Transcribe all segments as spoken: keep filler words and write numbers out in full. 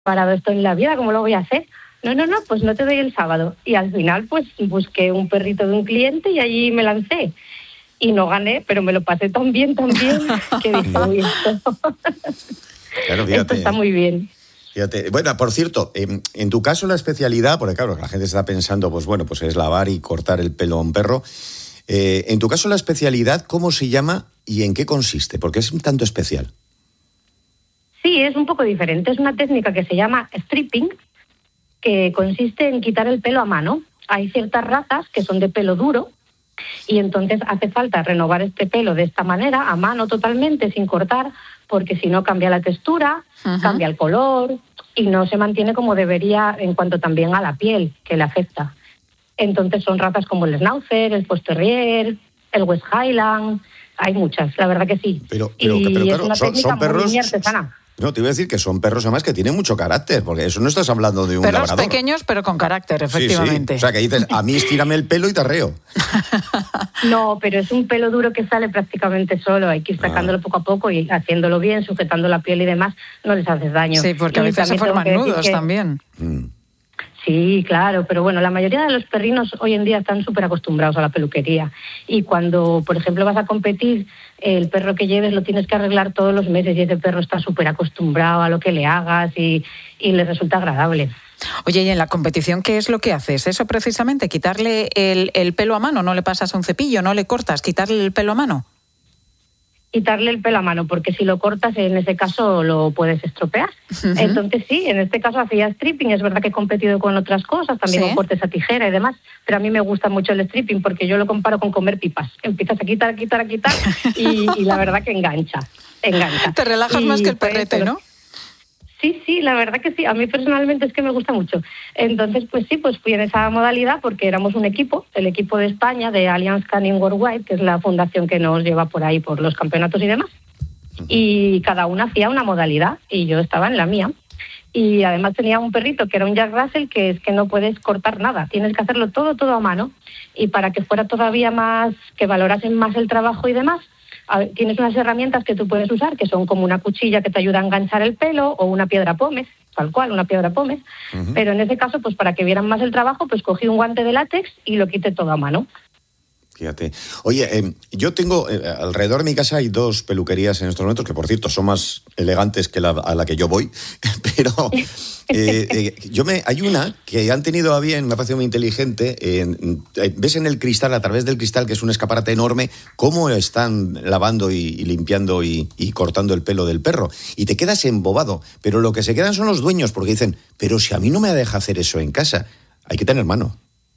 parado esto en la vida, ¿cómo lo voy a hacer? No, no, no, pues no te doy el sábado. Y al final, pues busqué un perrito de un cliente y allí me lancé. Y no gané, pero me lo pasé tan bien, tan bien, que dije, uy, esto, claro, fíjate, esto está muy bien. Fíjate. Bueno, por cierto, en, en tu caso la especialidad, porque claro, la gente está pensando, pues bueno, pues es lavar y cortar el pelo a un perro. Eh, en tu caso la especialidad, ¿cómo se llama y en qué consiste? Porque es un tanto especial. Sí, es un poco diferente. Es una técnica que se llama stripping, que consiste en quitar el pelo a mano. Hay ciertas razas que son de pelo duro y entonces hace falta renovar este pelo de esta manera, a mano totalmente, sin cortar, porque si no cambia la textura, uh-huh. cambia el color y no se mantiene como debería en cuanto también a la piel, que le afecta. Entonces son razas como el Schnauzer, el Post Terrier, el West Highland, hay muchas, la verdad que sí. Pero, pero, y pero claro, es una son, técnica son perros... muy artesana. No, te iba a decir que son perros además que tienen mucho carácter, porque eso no estás hablando de un perros labrador. Pequeños, pero con carácter, efectivamente. Sí, sí. O sea, que dices, a mí estírame el pelo y te arreo. No, pero es un pelo duro que sale prácticamente solo. Hay que ir sacándolo ah. poco a poco y haciéndolo bien, sujetando la piel y demás, no les haces daño. Sí, porque a veces se forman nudos que... también. Mm. Sí, claro, pero bueno, la mayoría de los perrinos hoy en día están súper acostumbrados a la peluquería y cuando, por ejemplo, vas a competir, el perro que lleves lo tienes que arreglar todos los meses y ese perro está súper acostumbrado a lo que le hagas y, y le resulta agradable. Oye, y en la competición, ¿qué es lo que haces? Eso precisamente, quitarle el, el pelo a mano, no le pasas a un cepillo, no le cortas, quitarle el pelo a mano. Quitarle el pelo a mano, porque si lo cortas, en ese caso lo puedes estropear. Uh-huh. Entonces sí, en este caso hacía stripping, es verdad que he competido con otras cosas, también ¿sí? con cortes a tijera y demás, pero a mí me gusta mucho el stripping porque yo lo comparo con comer pipas. Empiezas a quitar, a quitar, a quitar y, y la verdad que engancha, engancha. Te relajas y, más que el perrete, pues, ¿no? Sí, sí, la verdad que sí. A mí personalmente es que me gusta mucho. Entonces, pues sí, pues fui en esa modalidad porque éramos un equipo, el equipo de España, de Alliance Canine Worldwide, que es la fundación que nos lleva por ahí por los campeonatos y demás. Y cada una hacía una modalidad y yo estaba en la mía. Y además tenía un perrito que era un Jack Russell, que es que no puedes cortar nada, tienes que hacerlo todo, todo a mano. Y para que fuera todavía más, que valorasen más el trabajo y demás, tienes unas herramientas que tú puedes usar, que son como una cuchilla que te ayuda a enganchar el pelo o una piedra pómez, tal cual, una piedra pómez. Uh-huh. Pero en ese caso, pues para que vieran más el trabajo, pues cogí un guante de látex y lo quité todo a mano. Fíjate. Oye, eh, yo tengo, eh, alrededor de mi casa hay dos peluquerías en estos momentos, que por cierto son más elegantes que la, a la que yo voy, pero eh, eh, yo me hay una que han tenido a bien, me ha parecido muy inteligente, eh, eh, ves en el cristal, a través del cristal, que es un escaparate enorme, cómo están lavando y, y limpiando y, y cortando el pelo del perro, y te quedas embobado, pero lo que se quedan son los dueños, porque dicen, pero si a mí no me deja hacer eso en casa, hay que tener mano.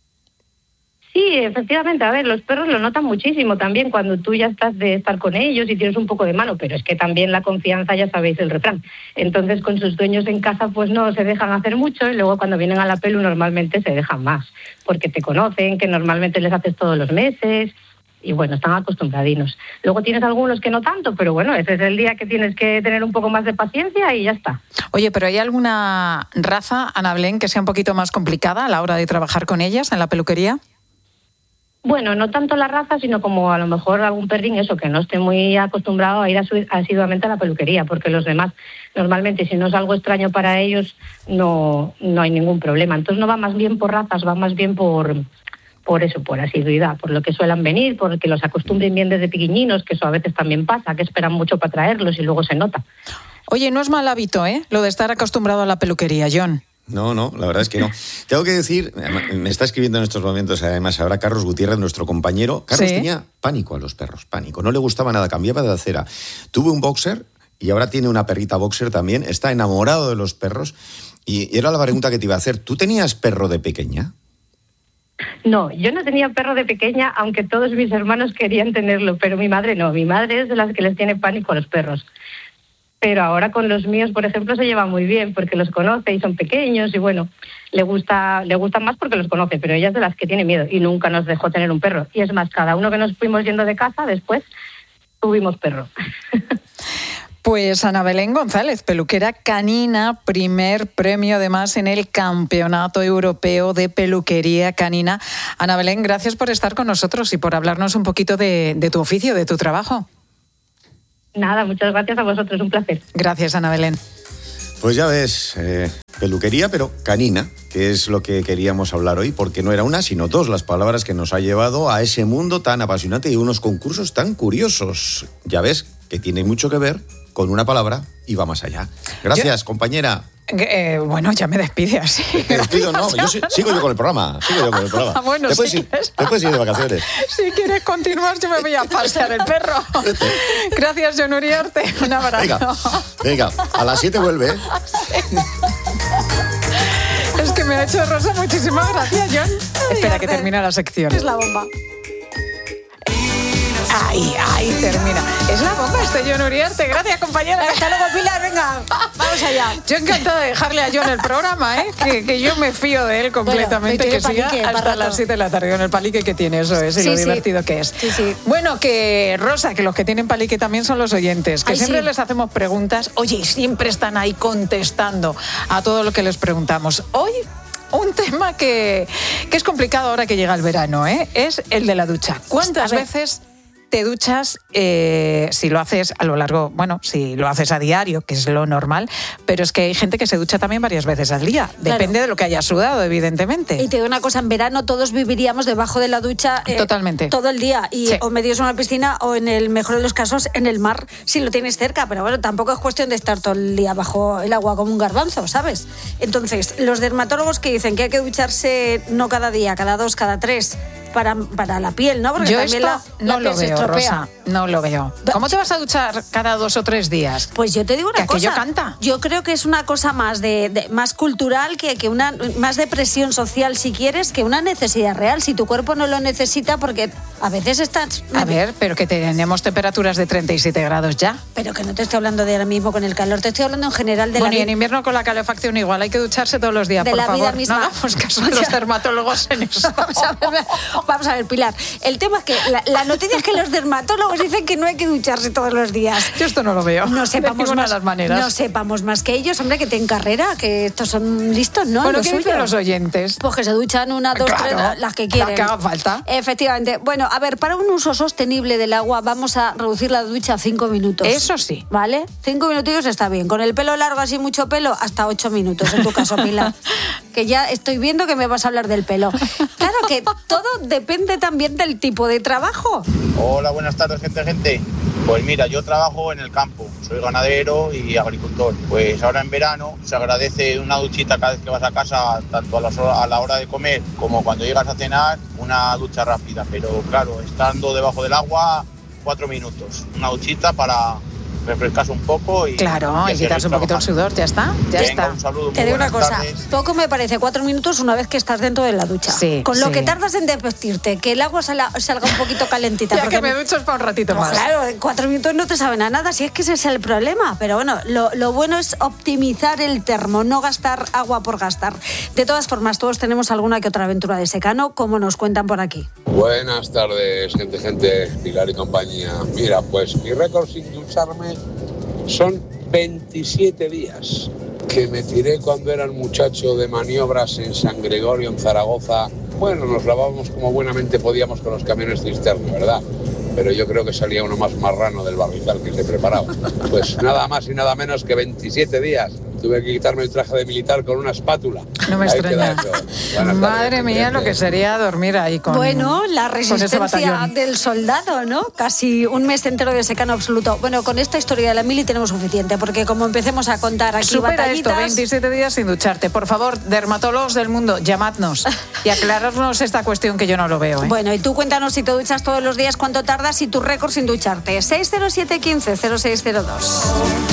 Sí, efectivamente, a ver, los perros lo notan muchísimo también cuando tú ya estás de estar con ellos y tienes un poco de mano, pero es que también la confianza, ya sabéis el refrán. Entonces con sus dueños en casa pues no se dejan hacer mucho y luego cuando vienen a la pelu normalmente se dejan más, porque te conocen, que normalmente les haces todos los meses y bueno, están acostumbradinos. Luego tienes algunos que no tanto, pero bueno, ese es el día que tienes que tener un poco más de paciencia y ya está. Oye, ¿pero hay alguna raza, Ana Belén, que sea un poquito más complicada a la hora de trabajar con ellas en la peluquería? Bueno, no tanto la raza, sino como a lo mejor algún perrín, eso, que no esté muy acostumbrado a ir asiduamente a la peluquería, porque los demás, normalmente, si no es algo extraño para ellos, no, no hay ningún problema. Entonces no va más bien por razas, va más bien por, por eso, por asiduidad, por lo que suelan venir, por que los acostumbren bien desde pequeñinos, que eso a veces también pasa, que esperan mucho para traerlos y luego se nota. Oye, no es mal hábito, ¿eh?, lo de estar acostumbrado a la peluquería, John. No, no, la verdad es que no. Tengo que decir, me está escribiendo en estos momentos además ahora Carlos Gutiérrez, nuestro compañero. Carlos ¿sí? tenía pánico a los perros, pánico. No le gustaba nada, cambiaba de acera. Tuve un boxer y ahora tiene una perrita boxer también. Está enamorado de los perros. Y era la pregunta que te iba a hacer. ¿Tú tenías perro de pequeña? No, yo no tenía perro de pequeña, aunque todos mis hermanos querían tenerlo, pero mi madre no. Mi madre es de las que les tiene pánico a los perros. Pero ahora con los míos, por ejemplo, se lleva muy bien porque los conoce y son pequeños y bueno, le gusta le gustan más porque los conoce, pero ella es de las que tiene miedo y nunca nos dejó tener un perro. Y es más, cada uno que nos fuimos yendo de casa, después tuvimos perro. Pues Ana Belén González, peluquera canina, primer premio además en el Campeonato Europeo de Peluquería Canina. Ana Belén, gracias por estar con nosotros y por hablarnos un poquito de, de tu oficio, de tu trabajo. Nada, muchas gracias a vosotros, un placer. Gracias, Ana Belén. Pues ya ves, eh, peluquería, pero canina, que es lo que queríamos hablar hoy, porque no era una, sino dos las palabras que nos ha llevado a ese mundo tan apasionante y unos concursos tan curiosos. Ya ves que tiene mucho que ver con una palabra y va más allá. Gracias, yo, compañera. Eh, bueno, ya me despide así. ¿Te despido? No, yo sigo yo con el programa. Sigo yo con el programa. Bueno, después, si ir, quieres, después ir de vacaciones. Si quieres continuar, yo me voy a pasear el perro. Gracias, Jon Uriarte. Un abrazo. Venga, venga, a las siete vuelve. ¿eh? Sí. Es que me ha hecho Rosa muchísimas gracias, Jon. Espera que termine la sección. Es la bomba. Ahí, ahí termina. Es la bomba este Jon Uriarte. Gracias, compañera. Hasta luego, Pilar, venga, vamos allá. Yo encantada de dejarle a Jon el programa, ¿eh? Que, que yo me fío de él completamente, bueno, que siga palique, hasta las siete de la tarde con el palique que tiene, eso es, y sí, lo sí. divertido que es. Sí, sí. Bueno, que Rosa, que los que tienen palique también son los oyentes, que Ay, siempre sí. les hacemos preguntas, oye, y siempre están ahí contestando a todo lo que les preguntamos. Hoy un tema que, que es complicado ahora que llega el verano, ¿eh? Es el de la ducha. ¿Cuántas veces te duchas, eh, si lo haces a lo largo, bueno, si lo haces a diario, que es lo normal, pero es que hay gente que se ducha también varias veces al día. Depende claro. de lo que haya sudado, evidentemente. Y te digo una cosa, en verano todos viviríamos debajo de la ducha eh, Totalmente. todo el día. Y sí. o metidos en una piscina o, en el mejor de los casos, en el mar, si lo tienes cerca. Pero bueno, tampoco es cuestión de estar todo el día bajo el agua como un garbanzo, ¿sabes? Entonces, los dermatólogos que dicen que hay que ducharse no cada día, cada dos, cada tres, para, para la piel, ¿no? Porque Yo también esto la, no la lo veo, Rosa, no lo veo. ¿Cómo te vas a duchar cada dos o tres días? Pues yo te digo una que cosa. Aquello canta. Yo creo que es una cosa más de, de más cultural que, que una más de presión social, si quieres, que una necesidad real. Si tu cuerpo no lo necesita, porque a veces estás. A ver, pero que tenemos temperaturas de treinta y siete grados ya. Pero que no te estoy hablando de ahora mismo con el calor, te estoy hablando en general de bueno, la vida. Y en invierno con la calefacción igual hay que ducharse todos los días, de por la favor. Vida misma. No hagamos caso a los dermatólogos en eso. Vamos a ver, vamos a ver, Pilar. El tema es que la, la noticia es que los dermatólogos dicen que no hay que ducharse todos los días. Yo esto no lo veo. No sepamos más, las maneras. No sepamos más que ellos, hombre, que tienen carrera, que estos son listos, ¿no? Bueno, ¿qué dicen los oyentes? Pues que se duchan una, dos, claro, tres, las que quieren. Las que haga falta. Efectivamente. Bueno, a ver, para un uso sostenible del agua vamos a reducir la ducha a cinco minutos. Eso sí. ¿Vale? Cinco minutillos está bien. Con el pelo largo, así mucho pelo, hasta ocho minutos, en tu caso, Pilar. Que ya estoy viendo que me vas a hablar del pelo. Claro que todo depende también del tipo de trabajo. Hola, buenas tardes, gente, gente. Pues mira, yo trabajo en el campo, soy ganadero y agricultor. Pues ahora en verano se agradece una duchita cada vez que vas a casa, tanto a la, a la hora de comer como cuando llegas a cenar, una ducha rápida. Pero claro, estando debajo del agua, cuatro minutos. Una duchita para refrescarse un poco y, claro, y, y quitarse un poquito el sudor, ya está, ya Venga, está. Un saludo, te digo una cosa, tardes. Poco me parece cuatro minutos una vez que estás dentro de la ducha. Sí, con lo sí. que tardas en desvestirte, que el agua salga, salga un poquito calentita. ya porque que me ducho es para un ratito pues más. Claro, cuatro minutos no te saben a nada, si es que ese es el problema. Pero bueno, lo, lo bueno es optimizar el termo, no gastar agua por gastar. De todas formas, todos tenemos alguna que otra aventura de secano, como nos cuentan por aquí. Buenas tardes, gente, gente, Pilar y compañía. Mira, pues mi récord sin ducharme son veintisiete días que me tiré cuando era un muchacho de maniobras en San Gregorio, en Zaragoza. Bueno, nos lavábamos como buenamente podíamos con los camiones cisterna, ¿verdad? Pero yo creo que salía uno más marrano del barrizal que se preparaba. Pues nada más y nada menos que veintisiete días. Tuve que quitarme el traje de militar con una espátula. No me extraña. Madre mía, lo que sería dormir ahí con Bueno, la resistencia del soldado, ¿no? Casi un mes entero de secano absoluto. Bueno, con esta historia de la mili tenemos suficiente, porque como empecemos a contar aquí Supera batallitas... esto, veintisiete días sin ducharte. Por favor, dermatólogos del mundo, llamadnos y aclararnos esta cuestión que yo no lo veo, ¿eh? Bueno, y tú cuéntanos si te duchas todos los días, cuánto tardas y tu récord sin ducharte. seis cero siete, quince, cero seis cero dos.